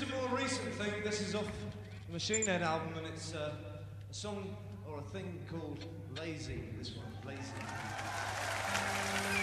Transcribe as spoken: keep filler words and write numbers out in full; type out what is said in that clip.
is a more recent thing. This is off the Machine Head album, and it's uh, a song or a thing called Lazy. This one, Lazy.